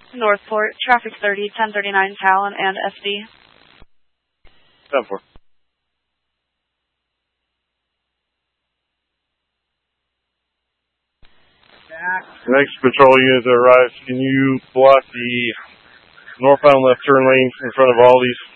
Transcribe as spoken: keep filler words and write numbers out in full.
Northport, traffic thirty, ten thirty-nine Talon and S D. ten four. Next patrol unit that arrives, can you block the northbound left turn lanes in front of all these